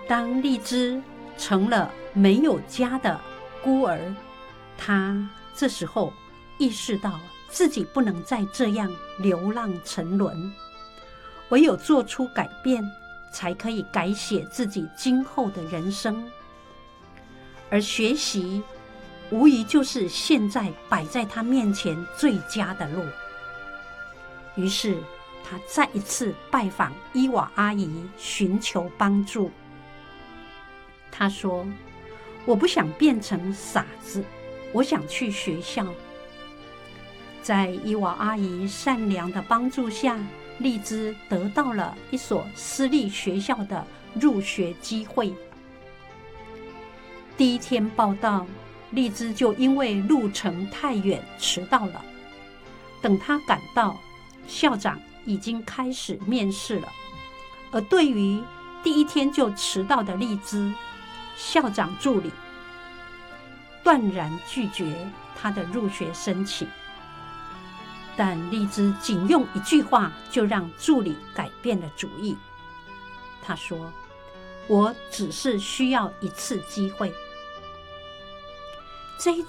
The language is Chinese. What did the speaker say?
当荔枝成了没有家的孤儿，他这时候意识到自己不能再这样流浪沉沦，唯有做出改变，才可以改写自己今后的人生。而学习无疑就是现在摆在他面前最佳的路。于是他再一次拜访伊娃阿姨，寻求帮助。他说：我不想变成傻子，我想去学校。在伊娃阿姨善良的帮助下，荔枝得到了一所私立学校的入学机会。第一天报到，荔枝就因为路程太远迟到了。等他赶到，校长已经开始面试了。而对于第一天就迟到的荔枝，校长助理断然拒绝他的入学申请。但荔枝仅用一句话就让助理改变了主意。他说：我只是需要一次机会。这一